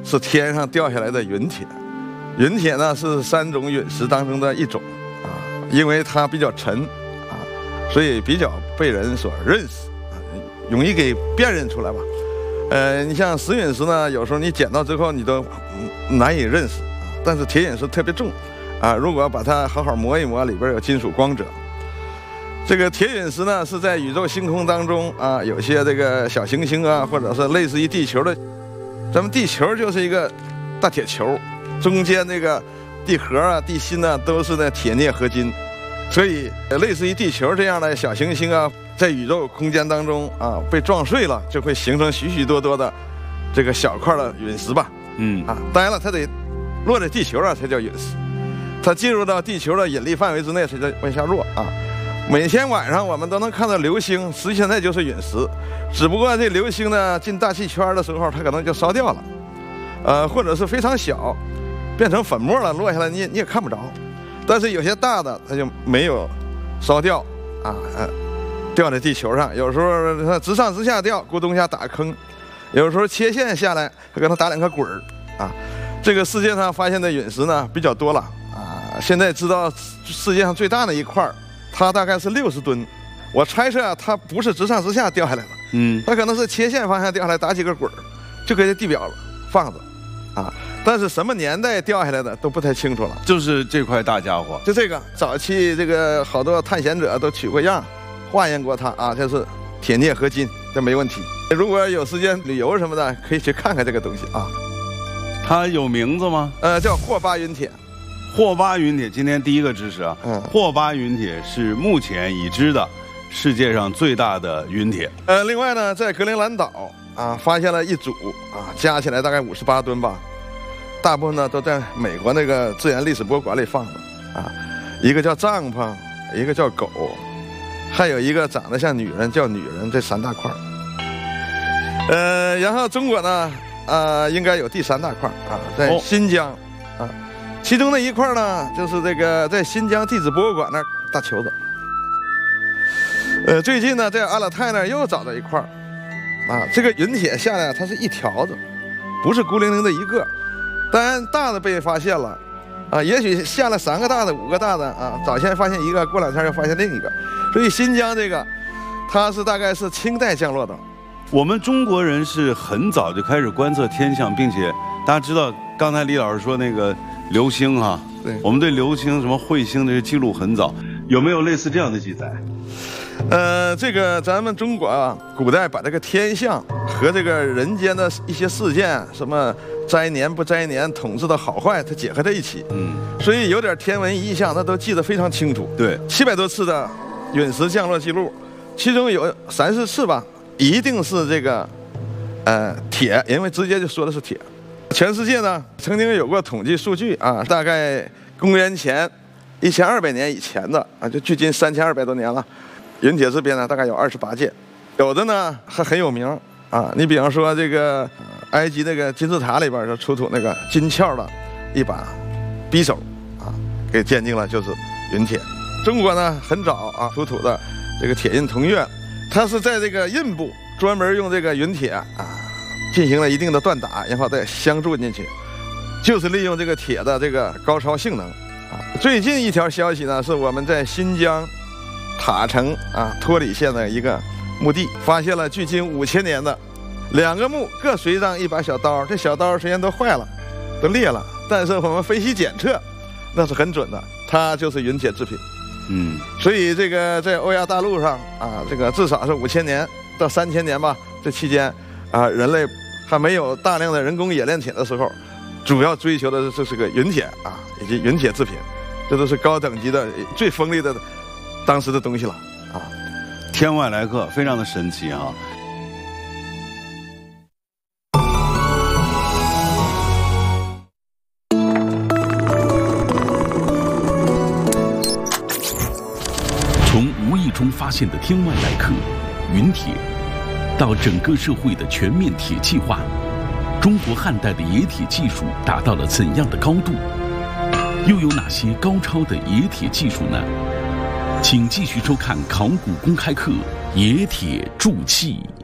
是天上掉下来的陨铁。陨铁呢是3种陨石当中的一种啊，因为它比较沉啊，所以比较被人所认识啊，容易给辨认出来吧。你像石陨石呢，有时候你捡到之后你都难以认识，但是铁陨石特别重啊，如果把它好好磨一磨，里边有金属光泽。这个铁陨石呢是在宇宙星空当中啊，有些这个小行星啊，或者是类似于地球的，咱们地球就是一个大铁球，中间那个地核啊、地心呢都是那铁镍合金，所以类似于地球这样的小行星啊，在宇宙空间当中啊被撞碎了，就会形成许许多多的这个小块的陨石吧。当然了，它得落在地球上才叫陨石，它进入到地球的引力范围之内才叫往下落啊。每天晚上我们都能看到流星，实际上那就是陨石，只不过这流星呢进大气圈的时候，它可能就烧掉了，或者是非常小，变成粉末了，落下来你也看不着。但是有些大的它就没有烧掉啊，掉在地球上。有时候它直上直下掉，咕咚一下打坑；有时候切线下来，它给它打2个滚儿啊。这个世界上发现的陨石呢比较多了啊，现在知道世界上最大的一块，它大概是60吨。我猜测它不是直上直下掉下来的，它可能是切线方向掉下来，打几个滚儿，就搁在地表了放着啊。但是什么年代掉下来的都不太清楚了。 就是这块大家伙， 就这个早期这个好多探险者都取过样，化验过它啊，这是铁镍合金，这没问题。如果有时间旅游什么的，可以去看看这个东西啊。 它有名字吗？ 叫霍巴陨铁。 霍巴陨铁，今天第一个知识啊。霍巴陨铁是目前已知的世界上最大的陨铁。 另外呢，在格陵兰岛啊发现了一组啊，加起来大概58吨吧，大部分呢都在美国那个自然历史博物馆里放的啊。一个叫帐篷，一个叫狗，还有一个长得像女人叫女人，这3大块。然后中国呢应该有第3大块啊，在新疆啊。其中的一块呢，就是这个在新疆地质博物馆那大球子。最近呢，在阿勒泰那儿又找到一块啊，这个陨铁下来它是一条子，不是孤零零的一个。当然大的被发现了啊，也许下了3个大的、5个大的啊，早先发现一个，过2天又发现另一个。所以新疆这个，它是大概是清代降落的。 我们中国人是很早就开始观测天象，并且大家知道，刚才李老师说那个流星哈， 对， 我们对流星什么彗星这些记录很早，有没有类似这样的记载？ 这个咱们中国啊，古代把这个天象和这个人间的一些事件，什么灾年不灾年、统治的好坏，它结合在一起。所以有点天文异象，它都记得非常清楚。 对 ，700多次的陨石降落记录，其中有3、4次吧，一定是这个铁，因为直接就说的是铁。全世界呢，曾经有过统计数据啊，大概公元前1200年以前的啊，就距今3200多年了。陨铁这边呢，大概有28件，有的呢还很有名啊。你比方说这个埃及那个金字塔里边就出土那个金鞘的一把匕首啊，给鉴定了就是陨铁。中国呢很早啊出土的这个铁印铜钺，它是在这个印部专门用这个陨铁啊进行了一定的锻打，然后再镶铸进去，就是利用这个铁的这个高超性能啊。最近一条消息呢，是我们在新疆塔城啊托里县的一个墓地，发现了距今5000年的2个墓，各随上一把小刀。这小刀虽然都坏了，都裂了，但是我们分析检测，那是很准的，它就是陨铁制品。所以这个在欧亚大陆上啊，这个至少是5000年到3000年吧，这期间啊，人类还没有大量的人工冶炼铁的时候，主要追求的就是个陨铁啊，以及陨铁制品，这都是高等级的、最锋利的当时的东西了啊。 天外来客，非常的神奇啊。 从无意中发现的天外来客陨铁，到整个社会的全面铁器化，中国汉代的冶铁技术达到了怎样的高度？又有哪些高超的冶铁技术呢？请继续收看考古公开课《冶铁铸器》。